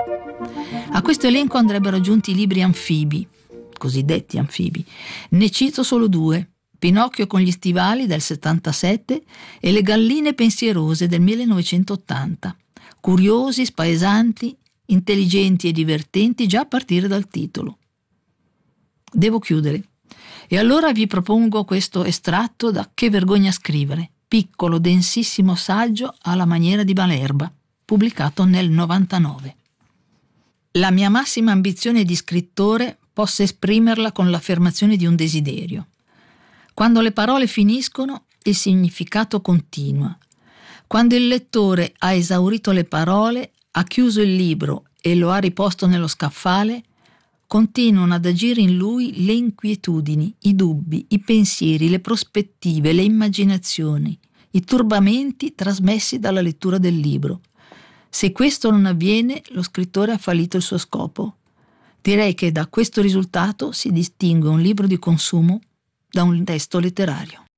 A questo elenco andrebbero aggiunti i libri anfibi, cosiddetti anfibi. Ne cito solo due: Pinocchio con gli stivali del 77 e Le galline pensierose del 1980, curiosi, spaesanti, intelligenti e divertenti già a partire dal titolo. Devo chiudere, e allora vi propongo questo estratto da Che vergogna scrivere, piccolo, densissimo saggio alla maniera di Malerba, pubblicato nel 99. La mia massima ambizione di scrittore posso esprimerla con l'affermazione di un desiderio. Quando le parole finiscono, il significato continua. Quando il lettore ha esaurito le parole, ha chiuso il libro e lo ha riposto nello scaffale, continuano ad agire in lui le inquietudini, i dubbi, i pensieri, le prospettive, le immaginazioni, i turbamenti trasmessi dalla lettura del libro. Se questo non avviene, lo scrittore ha fallito il suo scopo. Direi che da questo risultato si distingue un libro di consumo da un testo letterario.